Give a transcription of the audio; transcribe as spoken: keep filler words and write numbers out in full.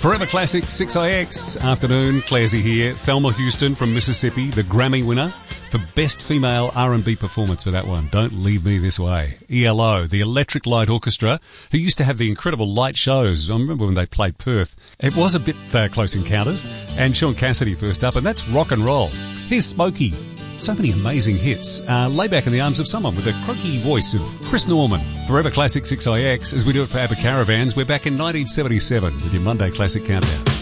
Forever Classic six I X. Afternoon, Clarsey here. Thelma Houston from Mississippi, the Grammy winner for Best Female R and B Performance for that one. Don't Leave Me This Way. E L O, the Electric Light Orchestra, who used to have the incredible light shows. I remember when they played Perth. It was a bit uh, Close Encounters. And Sean Cassidy first up, and that's rock and roll. Here's Smokey. So many amazing hits. Uh, lay back in the arms of someone with the croaky voice of Chris Norman. Forever Classic six I X. As we do it for ABBA Caravans, we're back in nineteen seventy-seven with your Monday Classic Countdown.